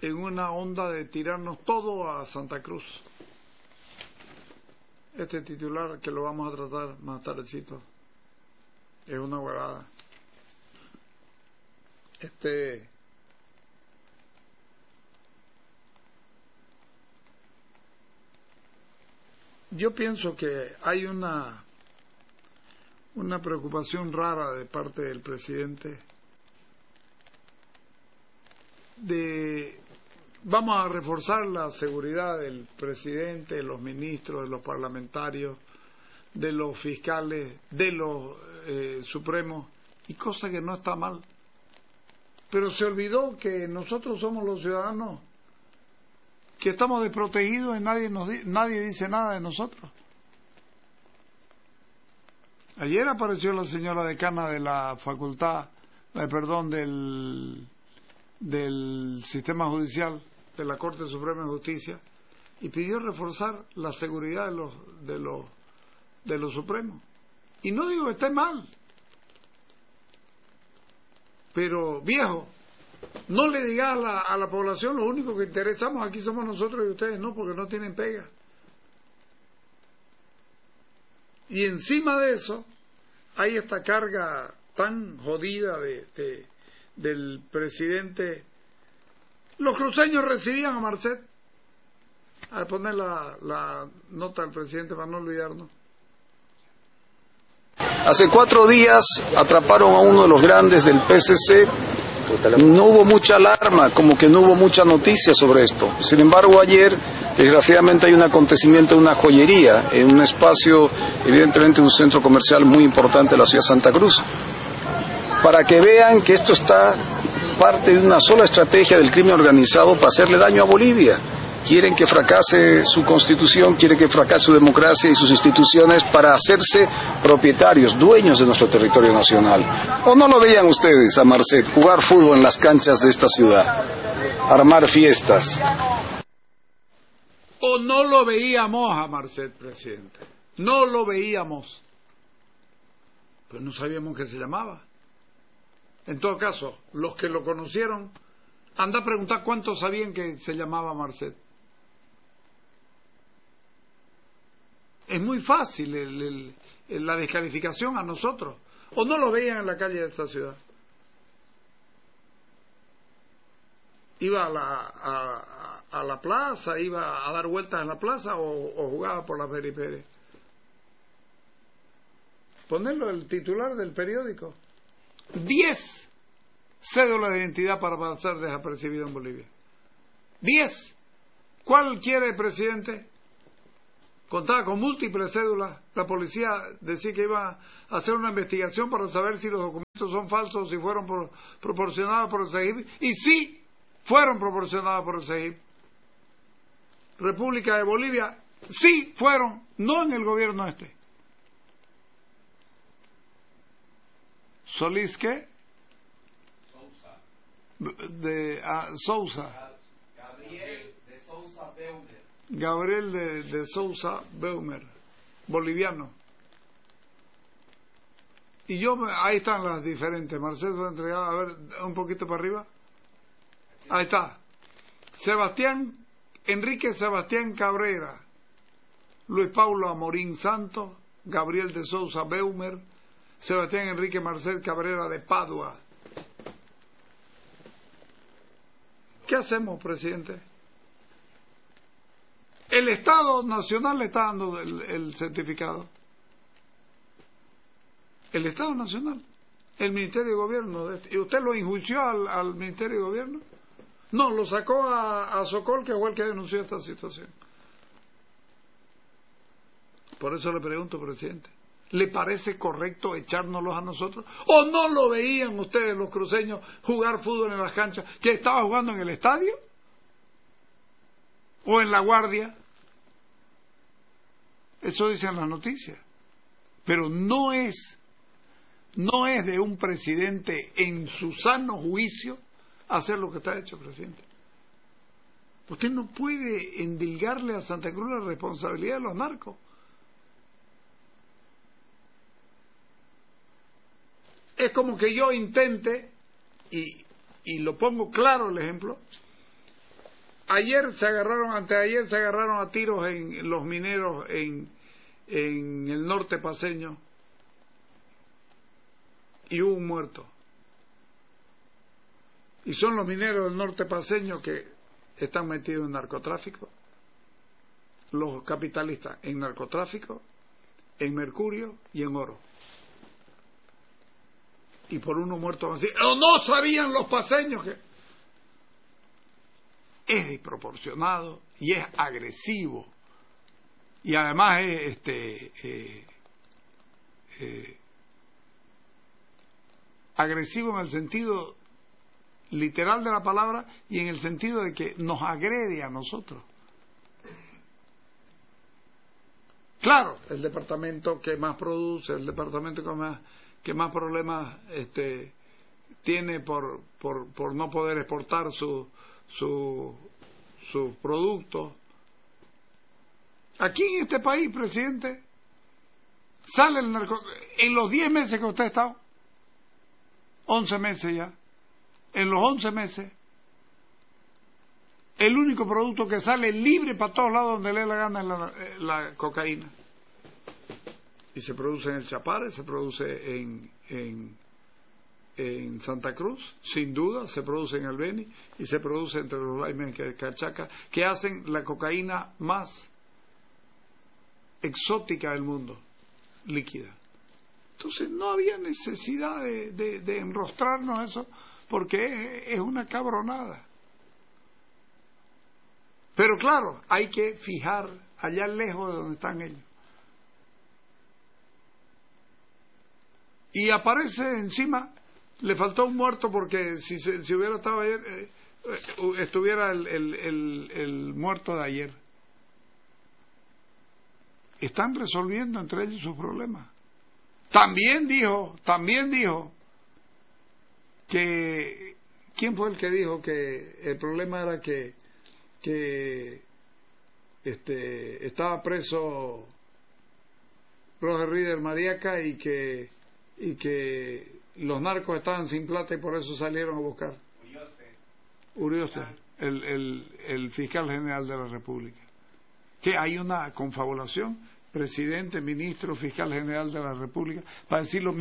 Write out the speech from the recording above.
en una onda de tirarnos todo a Santa Cruz. Este titular, que lo vamos a tratar más tardecito, es una huevada. Yo pienso que hay una preocupación rara de parte del presidente vamos a reforzar la seguridad del presidente, de los ministros, de los parlamentarios, de los fiscales, de los supremos, y cosa que no está mal. Pero se olvidó que nosotros somos los ciudadanos, que estamos desprotegidos y nadie dice nada de nosotros. Ayer apareció la señora decana de la facultad, del sistema judicial de la Corte Suprema de Justicia, y pidió reforzar la seguridad de los supremos. Y no digo que esté mal, pero viejo, no le digas a la población lo único que interesamos aquí somos nosotros y ustedes no, porque no tienen pega. Y encima de eso hay esta carga tan jodida del presidente. Los cruceños recibían a Marcet. A poner la nota del presidente para no olvidarnos. Hace 4 días atraparon a uno de los grandes del PSC. No hubo mucha alarma, como que no hubo mucha noticia sobre esto. Sin embargo, ayer, desgraciadamente, hay un acontecimiento en una joyería, en un espacio, evidentemente un centro comercial muy importante de la ciudad de Santa Cruz. Para que vean que esto está parte de una sola estrategia del crimen organizado para hacerle daño a Bolivia. Quieren que fracase su constitución, quieren que fracase su democracia y sus instituciones para hacerse propietarios, dueños de nuestro territorio nacional. ¿O no lo veían ustedes a Marcet jugar fútbol en las canchas de esta ciudad, armar fiestas? ¿O no lo veíamos a Marcet, presidente? No lo veíamos. Pues no sabíamos qué se llamaba. En todo caso, los que lo conocieron, anda a preguntar cuántos sabían que se llamaba Marcet. Es muy fácil la descalificación a nosotros. ¿O no lo veían en la calle de esta ciudad? Iba a la plaza, iba a dar vueltas en la plaza o jugaba por la periferias. Ponerlo el titular del periódico. 10 cédulas de identidad para ser desapercibido en Bolivia. 10. ¿Cuál quiere el presidente? Contaba con múltiples cédulas. La policía decía que iba a hacer una investigación para saber si los documentos son falsos o si fueron proporcionados por el CEGIP. Y sí, fueron proporcionados por el CEGIP. República de Bolivia, sí fueron, no en el gobierno este. ¿Solís qué? Sousa. Gabriel de Sousa Beumer, boliviano. Y ahí están las diferentes. Marcelo entregado, a ver, un poquito para arriba. Ahí está. Enrique Sebastián Cabrera, Luis Paulo Amorín Santos, Gabriel de Sousa Beumer, Sebastián Enrique Marcel Cabrera de Padua. ¿Qué hacemos, presidente? El Estado Nacional le está dando el certificado. El Estado Nacional. El Ministerio de Gobierno. ¿Y usted lo enjuició al Ministerio de Gobierno? No, lo sacó a Sokol, que fue el que denunció esta situación. Por eso le pregunto, presidente, ¿le parece correcto echárnoslos a nosotros? ¿O no lo veían ustedes, los cruceños, jugar fútbol en las canchas, que estaba jugando en el estadio? ¿O en La Guardia? Eso dicen las noticias. Pero no es de un presidente en su sano juicio hacer lo que está hecho, presidente. Usted no puede endilgarle a Santa Cruz la responsabilidad de los narcos. Es como que yo intente, y lo pongo claro el ejemplo, anteayer se agarraron a tiros en los mineros en el norte paceño y hubo un muerto. Y son los mineros del norte paceño que están metidos en narcotráfico, los capitalistas en narcotráfico, en mercurio y en oro. Y por uno muerto van a decir, no sabían los paceños que... Es desproporcionado y es agresivo. Y además es agresivo en el sentido literal de la palabra y en el sentido de que nos agrede a nosotros. Claro, el departamento que más produce, el departamento que más problemas tiene por no poder exportar sus productos. Aquí en este país, presidente, sale el en los 10 meses que usted ha estado, 11 meses ya, en los 11 meses, el único producto que sale libre para todos lados donde le dé la gana es la cocaína. Y se produce en el Chapare, se produce en Santa Cruz, sin duda, se produce en el Beni y se produce entre los Laimes y Cachaca, que hacen la cocaína más exótica del mundo, líquida. Entonces no había necesidad de enrostrarnos eso, porque es una cabronada. Pero claro, hay que fijar allá lejos de donde están ellos. Y aparece encima, le faltó un muerto porque si hubiera estado ayer, estuviera el muerto de ayer. Están resolviendo entre ellos sus problemas. También dijo que, ¿quién fue el que dijo que el problema era que estaba preso Roger Rieder Mariaca y que los narcos estaban sin plata y por eso salieron a buscar? Urioste, el fiscal general de la República. Que hay una confabulación, presidente, ministro, fiscal general de la República, para decir lo mismo.